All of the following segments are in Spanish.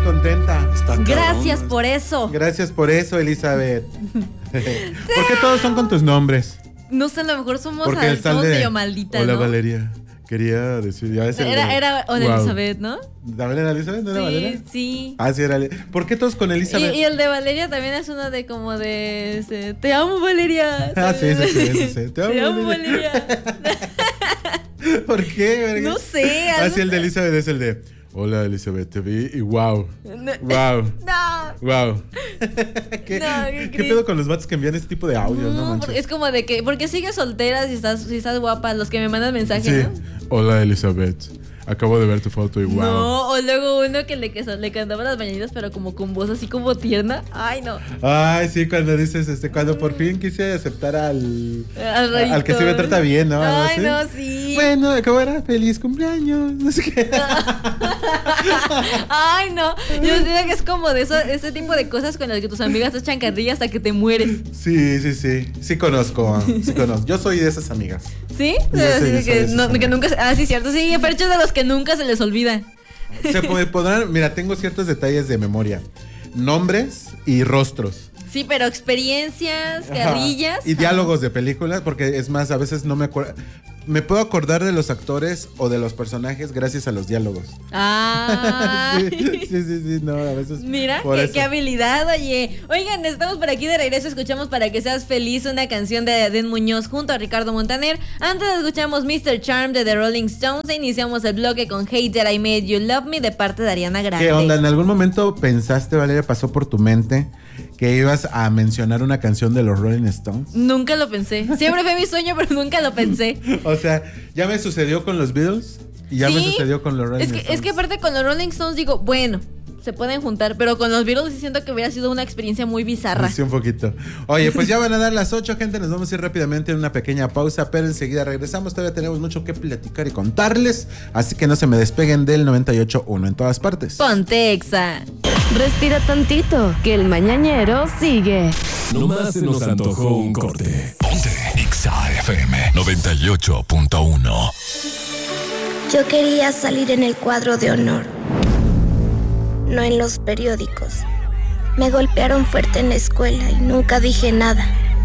contenta. Gracias por eso. Gracias por eso, Elizabeth. ¿Por qué todos son con tus nombres? No sé, a lo mejor somos medio malditas, Hola, ¿no? Valeria. Quería decir, ya ves Era wow. Elizabeth, ¿no? ¿También era Elizabeth? ¿No era Valeria? Sí. Ah, sí, era. ¿Por qué todos con Elizabeth? Y el de Valeria también es uno de como de te amo, Valeria. Ah, sí. Te amo, Valeria. ¿Por qué? No sé. Ah, sí, el de Elizabeth es el de hola, Elizabeth, te vi y wow. Wow. No. Wow. ¿Qué pedo con los vatos que envían ese tipo de audios? No manches. Es como de que, porque sigues soltera si estás guapa, los que me mandan mensajes, sí. ¿no? Hola, Elizabeth. Acabo de ver tu foto y wow. No, o luego uno que le cantaba las mañanitas, pero como con voz así como tierna. Ay, no. Ay, sí, cuando dices, cuando por fin quise aceptar al que sí me trata bien, ¿no? Ay, no, sí. Bueno, ¿cómo era? Feliz cumpleaños. No sé qué. Ay, no. Yo diría que es como de ese tipo de cosas con las que tus amigas te echan carrilla hasta que te mueres. Sí. Sí conozco. Yo soy de esas amigas. ¿Sí? Que nunca. Ah, sí, cierto. Sí, Fercho es de los que nunca se les olvida. Se podrán. Mira, tengo ciertos detalles de memoria: nombres y rostros. Sí, pero experiencias, carrillas. Y diálogos de películas, porque es más, a veces no me acuerdo. Me puedo acordar de los actores o de los personajes gracias a los diálogos. Ah. Sí, no, a veces. Mira, qué habilidad, oye. Oigan, estamos por aquí de regreso, escuchamos Para que seas feliz, una canción de Adén Muñoz junto a Ricardo Montaner. Antes escuchamos Mr. Charm de The Rolling Stones e iniciamos el bloque con Hate That I Made You Love Me de parte de Ariana Grande. ¿Qué onda? ¿En algún momento pensaste, Valeria, pasó por tu mente que ibas a mencionar una canción de los Rolling Stones? Nunca lo pensé. Siempre fue mi sueño, pero nunca lo pensé. O sea, ya me sucedió con los Beatles y ya me sucedió con los Rolling Stones. Es que aparte con los Rolling Stones digo, bueno, se pueden juntar, pero con los Beatles sí siento que hubiera sido una experiencia muy bizarra. Sí, un poquito. Oye, pues ya van a dar las 8, gente, nos vamos a ir rápidamente en una pequeña pausa, pero enseguida regresamos, todavía tenemos mucho que platicar y contarles, así que no se me despeguen del 98.1 en todas partes. Ponte Exa. Respira tantito, que el mañanero sigue. Nomás se nos antojó un corte. Ponte Exa FM 98.1. Yo quería salir en el cuadro de honor, no en los periódicos. Me golpearon fuerte en la escuela y nunca dije nada.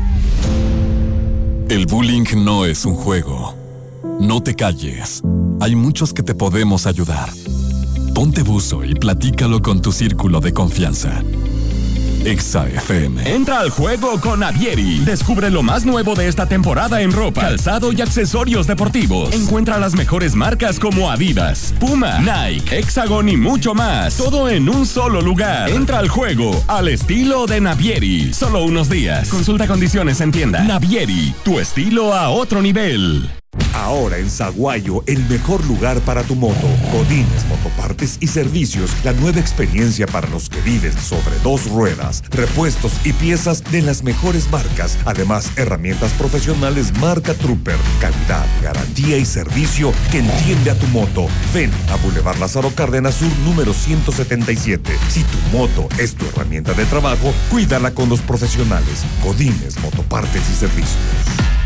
El bullying no es un juego. No te calles. Hay muchos que te podemos ayudar. Ponte buzo y platícalo con tu círculo de confianza. Exa FM. Entra al juego con Avieri. Descubre lo más nuevo de esta temporada en ropa, calzado y accesorios deportivos. Encuentra las mejores marcas como Adidas, Puma, Nike, Hexagon y mucho más. Todo en un solo lugar. Entra al juego al estilo de Navieri. Solo unos días. Consulta condiciones en tienda. Navieri, tu estilo a otro nivel. Ahora en Saguayo, el mejor lugar para tu moto. Godínez Motopartes y Servicios, la nueva experiencia para los que viven sobre dos ruedas. Repuestos y piezas de las mejores marcas. Además, herramientas profesionales marca Trooper. Calidad, garantía y servicio que entiende a tu moto. Ven a Boulevard Lázaro Cárdenas Sur, número 177. Si tu moto es tu herramienta de trabajo, cuídala con los profesionales. Godínez Motopartes y Servicios.